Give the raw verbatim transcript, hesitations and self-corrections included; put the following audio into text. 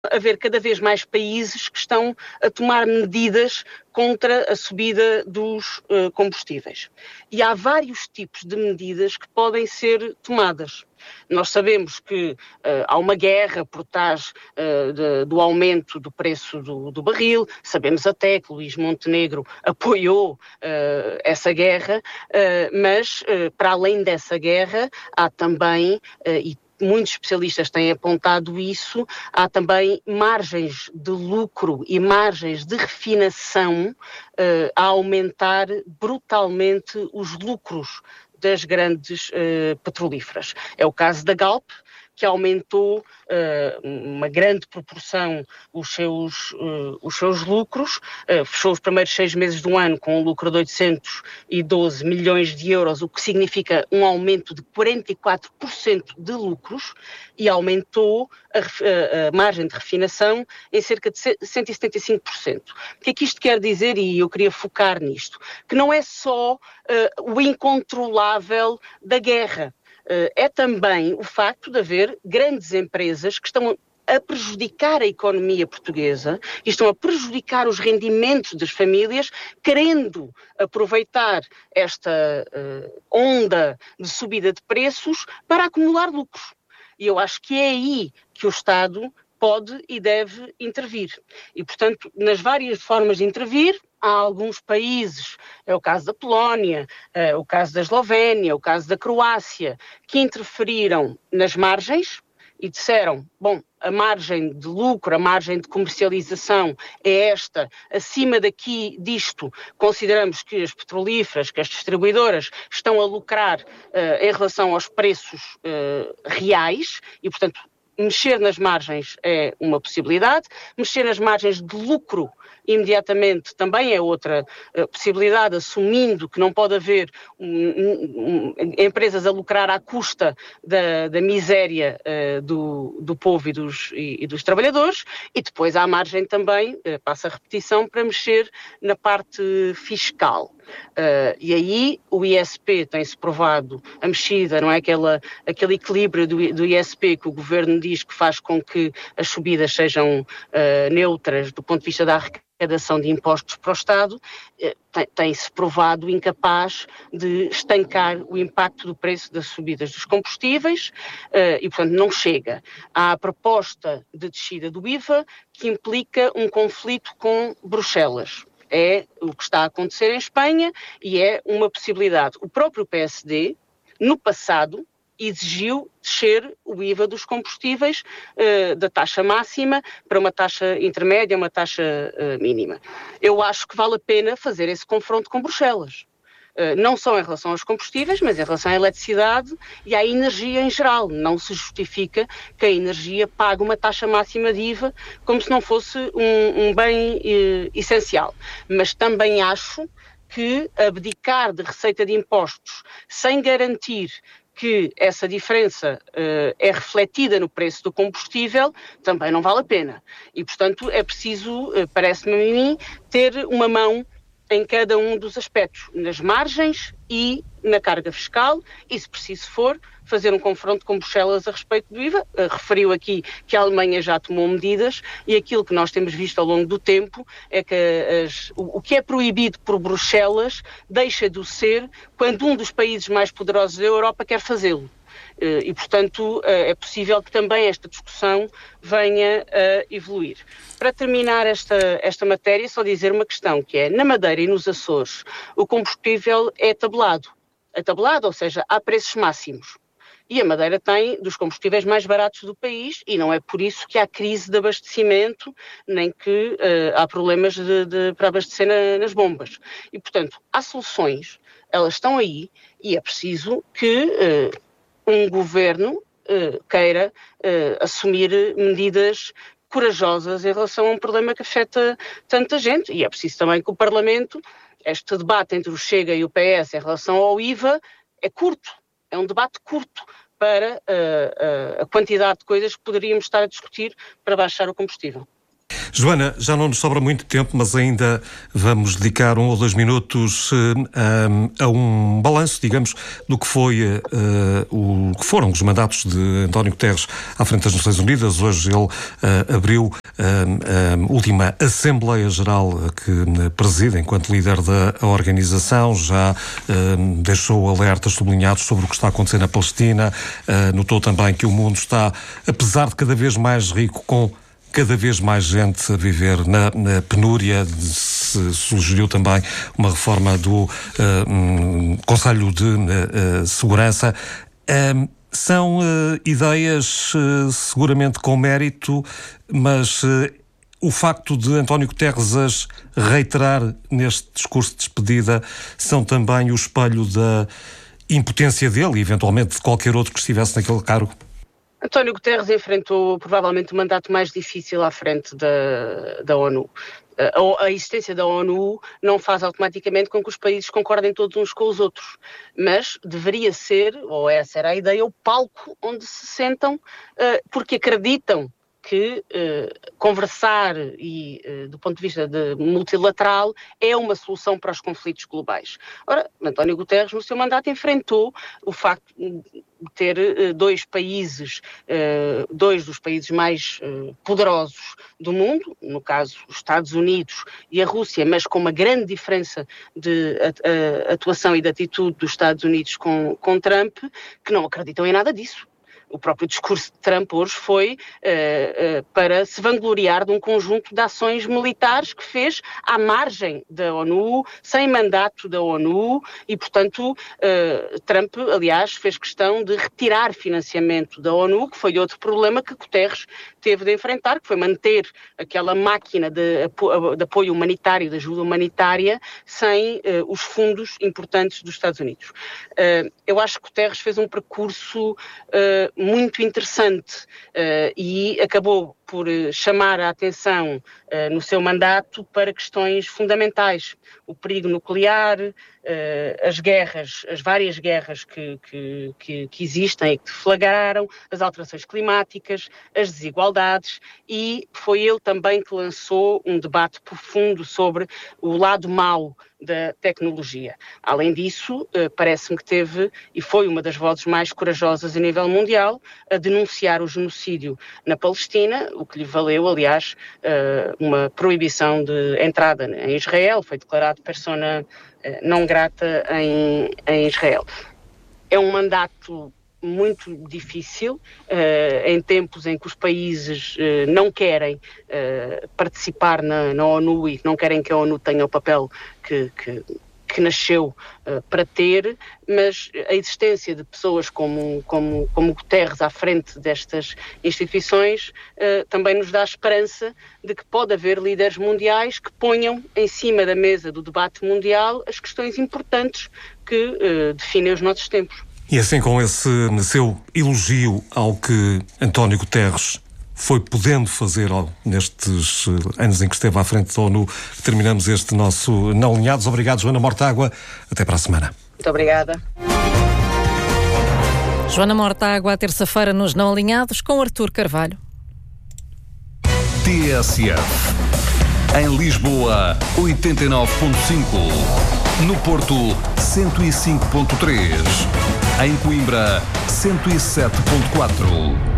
a haver cada vez mais países que estão a tomar medidas contra a subida dos uh, combustíveis. E há vários tipos de medidas que podem ser tomadas. Nós sabemos que uh, há uma guerra por trás uh, de, do aumento do preço do, do barril, sabemos até que Luís Montenegro apoiou uh, essa guerra, uh, mas uh, para além dessa guerra há também, uh, e muitos especialistas têm apontado isso, há também margens de lucro e margens de refinação uh, a aumentar brutalmente os lucros das grandes uh, petrolíferas. É o caso da Galp, que aumentou uh, uma grande proporção os seus, uh, os seus lucros, uh, fechou os primeiros seis meses do ano com um lucro de oitocentos e doze milhões de euros, o que significa um aumento de quarenta e quatro por cento de lucros, e aumentou a, a, a margem de refinação em cerca de cento e setenta e cinco por cento. O que é que isto quer dizer? E eu queria focar nisto, que não é só uh, o incontrolável da guerra. É também o facto de haver grandes empresas que estão a prejudicar a economia portuguesa e estão a prejudicar os rendimentos das famílias, querendo aproveitar esta uh, onda de subida de preços para acumular lucros. E eu acho que é aí que o Estado pode e deve intervir. E, portanto, nas várias formas de intervir, há alguns países, é o caso da Polónia, é o caso da Eslovénia, o caso da Croácia, que interferiram nas margens e disseram, bom, a margem de lucro, a margem de comercialização é esta, acima daqui disto, consideramos que as petrolíferas, que as distribuidoras estão a lucrar uh, em relação aos preços uh, reais e, portanto, mexer nas margens é uma possibilidade, mexer nas margens de lucro imediatamente também é outra uh, possibilidade, assumindo que não pode haver um, um, um, empresas a lucrar à custa da, da miséria uh, do, do povo e dos, e, e dos trabalhadores, e depois há margem também, uh, passa a repetição, para mexer na parte fiscal. Uh, e aí o I S P tem-se provado a mexida, não é? Aquela, aquele equilíbrio do, do I S P que o governo diz que faz com que as subidas sejam uh, neutras do ponto de vista da arrecadação de impostos para o Estado, uh, tem, tem-se provado incapaz de estancar o impacto do preço das subidas dos combustíveis uh, e, portanto, não chega. Há a proposta de descida do I V A que implica um conflito com Bruxelas. É o que está a acontecer em Espanha e é uma possibilidade. O próprio P S D, no passado, exigiu descer o I V A dos combustíveis uh, da taxa máxima para uma taxa intermédia, uma taxa uh, mínima. Eu acho que vale a pena fazer esse confronto com Bruxelas. Uh, não só em relação aos combustíveis, mas em relação à eletricidade e à energia em geral. Não se justifica que a energia pague uma taxa máxima de I V A como se não fosse um, um bem uh, essencial. Mas também acho que abdicar de receita de impostos sem garantir que essa diferença uh, é refletida no preço do combustível, também não vale a pena. E, portanto, é preciso, uh, parece-me a mim, ter uma mão em cada um dos aspectos, nas margens e na carga fiscal, e se preciso for, fazer um confronto com Bruxelas a respeito do I V A. Uh, referiu aqui que a Alemanha já tomou medidas e aquilo que nós temos visto ao longo do tempo é que as, o, o que é proibido por Bruxelas deixa de o ser quando um dos países mais poderosos da Europa quer fazê-lo. Uh, e, portanto, uh, é possível que também esta discussão venha a evoluir. Para terminar esta, esta matéria, só dizer uma questão, que é, na Madeira e nos Açores, o combustível é tabelado. É tabelado, ou seja, há preços máximos. E a Madeira tem dos combustíveis mais baratos do país e não é por isso que há crise de abastecimento, nem que uh, há problemas de, de, para abastecer na, nas bombas. E, portanto, há soluções, elas estão aí e é preciso que uh, um governo uh, queira uh, assumir medidas corajosas em relação a um problema que afeta tanta gente. E é preciso também que o Parlamento, este debate entre o Chega e o P S em relação ao I V A, é curto, é um debate curto para uh, uh, a quantidade de coisas que poderíamos estar a discutir para baixar o combustível. Joana, já não nos sobra muito tempo, mas ainda vamos dedicar um ou dois minutos uh, a, a um balanço, digamos, do que foi uh, o que foram os mandatos de António Guterres à frente das Nações Unidas. Hoje ele uh, abriu uh, a última Assembleia Geral que preside enquanto líder da organização, já uh, deixou alertas sublinhados sobre o que está a acontecer na Palestina, uh, notou também que o mundo está, apesar de cada vez mais rico, com cada vez mais gente a viver na, na penúria. Se sugeriu também uma reforma do uh, um, Conselho de uh, uh, Segurança. Um, são uh, ideias uh, seguramente com mérito, mas uh, o facto de António Guterres as reiterar neste discurso de despedida são também o espelho da impotência dele e eventualmente de qualquer outro que estivesse naquele cargo? António Guterres enfrentou provavelmente o mandato mais difícil à frente da, da ONU. A, a existência da ONU não faz automaticamente com que os países concordem todos uns com os outros, mas deveria ser, ou essa era a ideia, o palco onde se sentam uh, porque acreditam que uh, conversar e, uh, do ponto de vista de multilateral, é uma solução para os conflitos globais. Ora, António Guterres, no seu mandato, enfrentou o facto de ter uh, dois países, uh, dois dos países mais uh, poderosos do mundo, no caso os Estados Unidos e a Rússia, mas com uma grande diferença de uh, atuação e de atitude dos Estados Unidos com, com Trump, que não acreditam em nada disso. O próprio discurso de Trump hoje foi uh, uh, para se vangloriar de um conjunto de ações militares que fez à margem da ONU, sem mandato da ONU, e, portanto, uh, Trump, aliás, fez questão de retirar financiamento da ONU, que foi outro problema que Guterres teve de enfrentar, que foi manter aquela máquina de, apo- de apoio humanitário, de ajuda humanitária, sem uh, os fundos importantes dos Estados Unidos. Uh, eu acho que Guterres fez um percurso uh, muito interessante uh, e acabou por uh, chamar a atenção uh, no seu mandato para questões fundamentais. O perigo nuclear, uh, as guerras, as várias guerras que, que, que, que existem e que deflagraram, as alterações climáticas, as desigualdades, e foi ele também que lançou um debate profundo sobre o lado mau da tecnologia. Além disso, parece-me que teve, e foi uma das vozes mais corajosas a nível mundial, a denunciar o genocídio na Palestina, o que lhe valeu, aliás, uma proibição de entrada em Israel, foi declarado persona não grata em, em Israel. É um mandato muito difícil, uh, em tempos em que os países uh, não querem uh, participar na, na ONU e não querem que a ONU tenha o papel que, que, que nasceu uh, para ter, mas a existência de pessoas como, como, como Guterres à frente destas instituições uh, também nos dá esperança de que pode haver líderes mundiais que ponham em cima da mesa do debate mundial as questões importantes que uh, definem os nossos tempos. E assim, com esse seu elogio ao que António Guterres foi podendo fazer nestes anos em que esteve à frente da ONU, terminamos este nosso Não Alinhados. Obrigado, Joana Mortágua. Até para a semana. Muito obrigada. Joana Mortágua, à terça-feira, nos Não Alinhados, com Artur Carvalho. T S F. Em Lisboa, oitenta e nove ponto cinco. No Porto, cento e cinco ponto três. Em Coimbra, cento e sete ponto quatro.